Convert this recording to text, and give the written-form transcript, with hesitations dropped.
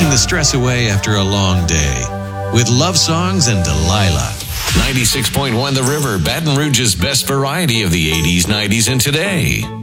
taking the stress away after a long day. With love songs and Delilah. 96.1 The River, Baton Rouge's best variety of the 80s, 90s, and today.